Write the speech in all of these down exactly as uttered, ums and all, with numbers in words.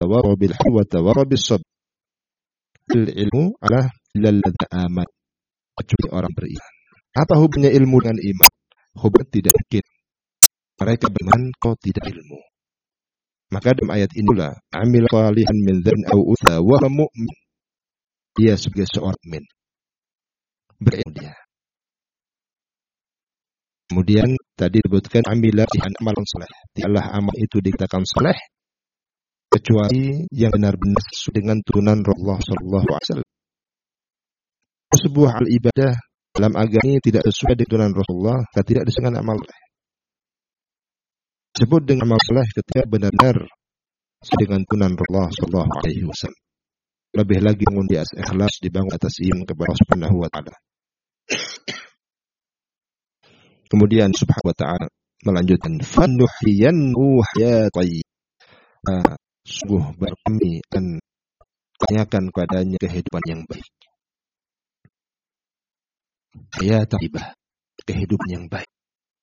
tawarau bil haqqi wa tawarau bis sabr. Ilmu adalah lilladzina amanu, kecuali orang beriman. Apa hubungannya ilmu dengan iman? Hubungan tidak mungkin. Mereka beriman kau tidak ilmu. Maka dalam ayat inilah amil salihan min dzan aw utha wa mu'min. Dia sebagai seorang mukmin. Berilmu dia. Kemudian tadi disebutkan amila salihan amalan saleh. Tidaklah amal itu dikatakan saleh kecuali yang benar-benar sesuai dengan turunan Rasulullah sallallahu alaihi wasallam. Sebuah al-ibadah dalam agama ini tidak sesuai dengan turunan Rasulullah, tidak disebut amal saleh. Disebut dengan amal saleh ketika benar-benar sesuai dengan turunan Rasulullah sallallahu alaihi wasallam. Lebih lagi bangun di atas ikhlas, dibangun atas iman kepada Allah Subhanahu wa taala. Kemudian Subhanahu wa taala melanjutkan fanuhyiyanhu hayatan. Nah, sungguh kami akan tanyakan kepadanya kehidupan yang baik. Hayatan taibah, kehidupan yang baik.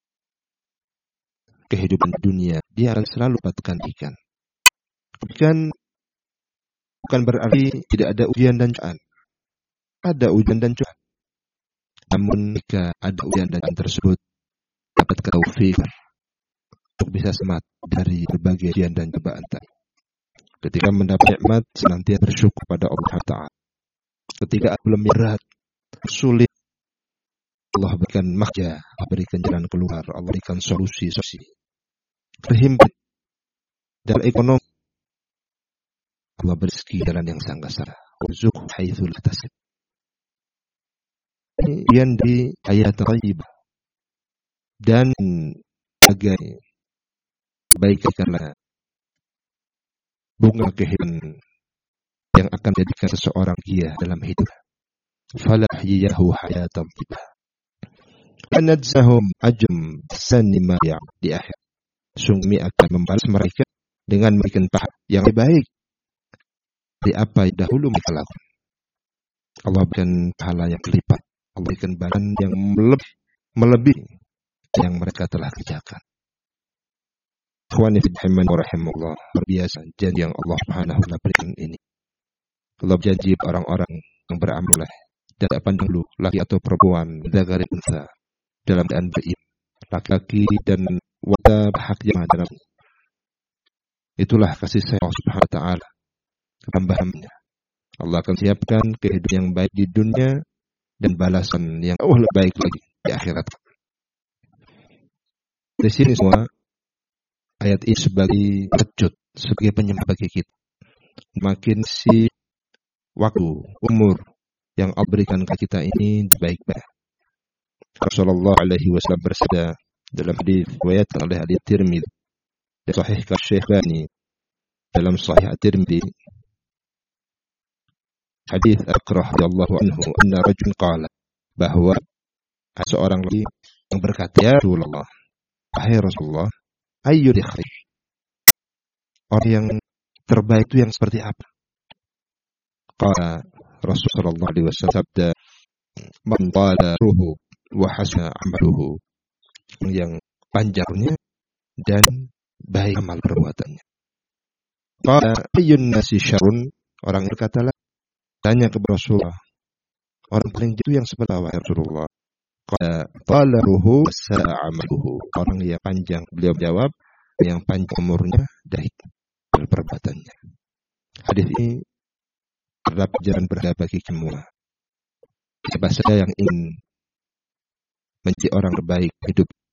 Kehidupan dunia dia akan selalu dapatkan ikan. Bukan bukan berarti tidak ada ujian dan cobaan. Ada ujian dan cobaan. Namun jika ada ujian dan cobaan tersebut dapat taufik untuk bisa selamat dari berbagai ujian dan cobaan tadi. Ketika mendapat nikmat senantiasa bersyukur pada Allah Taala. Ketika belum berat, sulit, Allah berikan makhja, Allah berikan jalan keluar, Allah berikan solusi-solusi. Terhimpit dalam ekonomi, Allah beri rezeki jalan yang sangat salah. Warzuqhu haitsu la tasib. Yang di ayat thayyibah dan sebagai baik karena bunga kehidupan yang akan menjadikan seseorang dia dalam hidup. Falahyiyahu hayatan thayyibah. Anadzahum ajm sanima ya di akhir. Sungguh akan membalas mereka dengan memberikan pahala yang lebih baik dari apa yang dahulu mereka lakukan. Allah berikan pahala yang berlipat. Allah berikan bahan yang melebih, melebihi yang mereka telah kerjakan. Ikhwani fi din rahimahullah, berbiasa janji yang Allah Subhanahu wa taala berikan ini. Allah berjanji orang-orang yang beramal tidak pandang dulu laki atau perempuan, dzakar unsa, dalam keadaan beriman, laki-laki dan wanita bahagia dalam. Itulah kasih sayang Allah Subhanahu wa taala hamba-hambanya. Allah akan siapkan kehidupan yang baik di dunia dan balasan yang jauh lebih baik lagi di akhirat. Di sini semua ayat ini sebagai pecut, sebagai penyemangat bagi kita. Makin si waktu, umur yang Allah berikan ke kita ini baik-baik. Rasulullah alaihi wasallam bersabda dalam hadis riwayat oleh hadis Tirmidzi dan sahih Syekh dalam sahih Tirmidzi, hadis Aqrah radhiyallahu anhu anna rajul qala, bahwa seorang lagi yang berkata, ya Rasulullah, wahai Rasulullah, ayyul khair, orang yang terbaik itu yang seperti apa? Qala Rasulullah sallallahu alaihi wasallam sabda, man tala ruhu wa hasana amaluhu, yang panjangnya dan baik amal perbuatannya. Qala ayyun nasi syarrun, orang berkatalah, tanya kepada Rasulullah, orang paling itu yang seperti apa ya Rasulullah? Qala tala ruhu wa sa'a amaluhu, orang yang panjang, beliau jawab, yang panjang umurnya baik perbuatannya. Hadis ini terdapat jalan berharga bagi semua. Siapa saja yang ingin menjadi orang terbaik hidup